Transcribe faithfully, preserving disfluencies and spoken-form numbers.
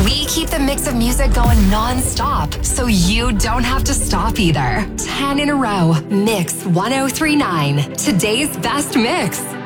We keep the mix of music going non-stop, so you don't have to stop either. ten in a row. Mix one oh three point nine. Today's best mix.